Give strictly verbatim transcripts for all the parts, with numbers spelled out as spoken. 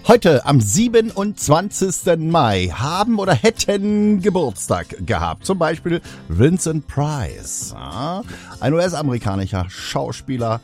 Heute am siebenundzwanzigsten Mai haben oder hätten Geburtstag gehabt. Zum Beispiel Vincent Price, ja, ein U S-amerikanischer Schauspieler,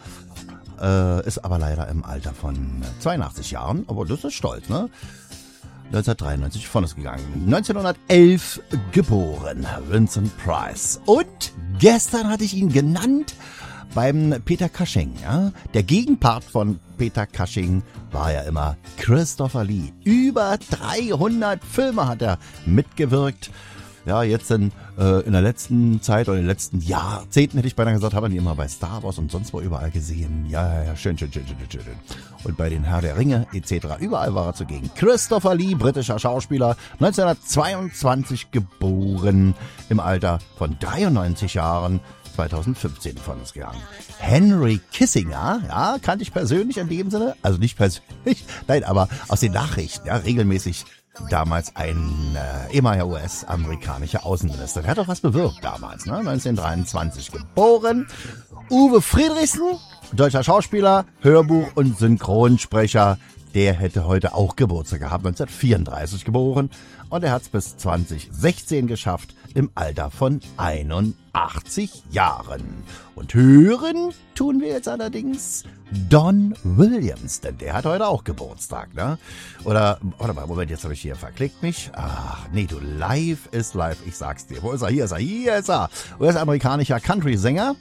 äh, ist aber leider im Alter von zweiundachtzig Jahren, aber das ist stolz, ne? neunzehnhundertdreiundneunzig von uns gegangen. neunzehnhundertelf geboren, Vincent Price. Und gestern hatte ich ihn genannt beim Peter Cushing. Ja? Der Gegenpart von Peter Cushing war ja immer Christopher Lee. Über dreihundert Filme hat er mitgewirkt. Ja, jetzt in, äh, in der letzten Zeit oder in den letzten Jahrzehnten, hätte ich beinahe gesagt, haben wir ihn immer bei Star Wars und sonst wo überall gesehen. Ja, ja, ja, schön, schön, schön, schön, schön. Und bei den Herr der Ringe et cetera. Überall war er zugegen. Christopher Lee, britischer Schauspieler, neunzehnhundertzweiundzwanzig geboren, im Alter von dreiundneunzig Jahren, zweitausendfünfzehn von uns gegangen. Henry Kissinger, ja, kannte ich persönlich in dem Sinne, also nicht persönlich, nein, aber aus den Nachrichten, ja, regelmäßig. Damals ein äh, ehemaliger U S-amerikanischer Außenminister. Der hat doch was bewirkt damals, ne? neunzehnhundertdreiundzwanzig geboren. Uwe Friedrichsen, deutscher Schauspieler, Hörbuch- und Synchronsprecher. Der hätte heute auch Geburtstag gehabt, neunzehnhundertvierunddreißig geboren. Und er hat es bis zweitausendsechzehn geschafft, im Alter von einundachtzig Jahren. Und hören tun wir jetzt allerdings Don Williams, denn der hat heute auch Geburtstag, ne? Oder, warte mal, Moment, jetzt habe ich hier verklickt mich. Ach, nee, du, live ist live, ich sag's dir. Wo ist er? Hier ist er, hier ist er. U S-amerikanischer Country-Sänger,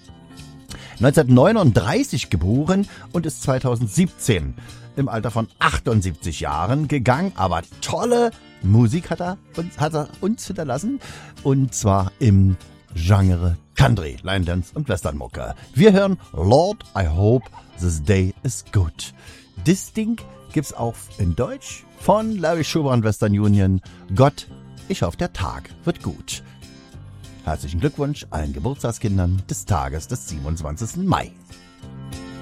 neunzehnhundertneununddreißig geboren und ist zweitausendsiebzehn im Alter von achtundsiebzig Jahren gegangen, aber tolle Musik hat er uns, hat er uns hinterlassen, und zwar im Genre Country, Line Dance und Westernmucke. Wir hören Lord, I Hope This Day Is Good. Das Ding gibt's auch in Deutsch von Larry Schuber und Western Union. Gott, ich hoffe, der Tag wird gut. Herzlichen Glückwunsch allen Geburtstagskindern des Tages des siebenundzwanzigsten Mai.